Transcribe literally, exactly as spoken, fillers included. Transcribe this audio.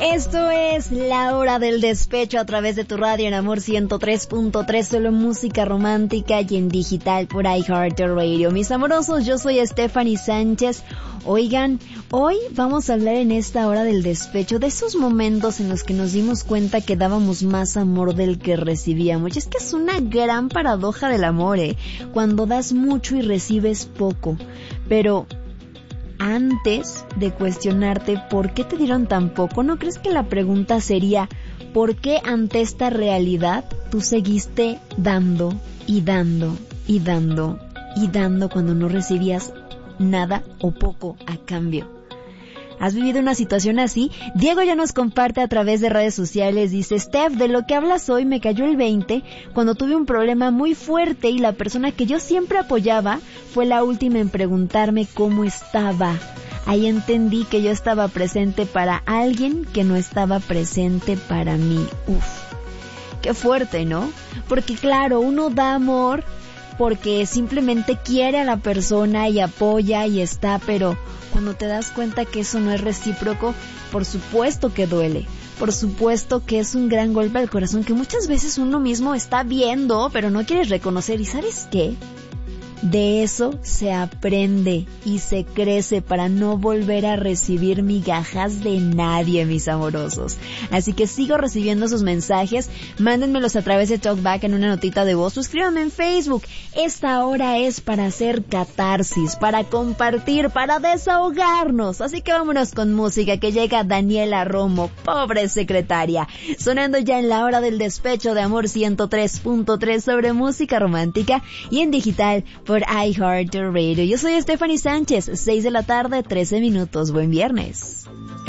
Esto es La Hora del Despecho a través de tu radio en Amor ciento tres punto tres, solo música romántica y en digital por iHeartRadio. Mis amorosos, yo soy Stephanie Sánchez. Oigan, hoy vamos a hablar en esta Hora del Despecho de esos momentos en los que nos dimos cuenta que dábamos más amor del que recibíamos. Y es que es una gran paradoja del amor, ¿eh? Cuando das mucho y recibes poco. Pero antes de cuestionarte por qué te dieron tan poco, ¿no crees que la pregunta sería por qué ante esta realidad tú seguiste dando y dando y dando y dando cuando no recibías nada o poco a cambio? ¿Has vivido una situación así? Diego ya nos comparte a través de redes sociales, dice: Steph, de lo que hablas hoy me cayó el veinte cuando tuve un problema muy fuerte y la persona que yo siempre apoyaba fue la última en preguntarme cómo estaba. Ahí entendí que yo estaba presente para alguien que no estaba presente para mí. Uf, qué fuerte, ¿no? Porque claro, uno da amor porque simplemente quiere a la persona y apoya y está, pero cuando te das cuenta que eso no es recíproco, por supuesto que duele, por supuesto que es un gran golpe al corazón que muchas veces uno mismo está viendo, pero no quieres reconocer. ¿Y sabes qué? De eso se aprende y se crece para no volver a recibir migajas de nadie, mis amorosos. Así que sigo recibiendo sus mensajes, mándenmelos a través de TalkBack en una notita de voz o escríbanme en Facebook. Esta hora es para hacer catarsis, para compartir, para desahogarnos. Así que vámonos con música, que llega Daniela Romo, pobre secretaria, sonando ya en La Hora del Despecho de Amor ciento tres punto tres sobre música romántica y en digital por iHeartRadio. Yo soy Stephanie Sánchez, seis de la tarde, trece minutos. Buen viernes.